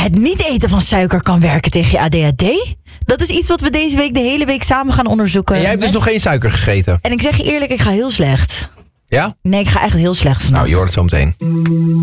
Het niet eten van suiker kan werken tegen je ADHD? Dat is iets wat we deze week de hele week samen gaan onderzoeken. En jij hebt dus nog geen suiker gegeten? En ik zeg je eerlijk, ik ga heel slecht. Ja? Nee, ik ga echt heel slecht vandaag. Nou, je hoort het zo meteen.